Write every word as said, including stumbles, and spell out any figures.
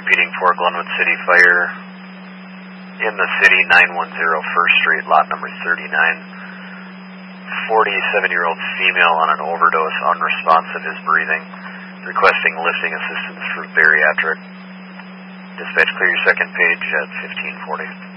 Repeating for Glenwood City Fire. In the city, nine one zero First Street, lot number thirty-nine. forty-seven-year-old female on an overdose, unresponsive, is breathing. Requesting lifting assistance for bariatric. Dispatch, clear your second page at fifteen forty.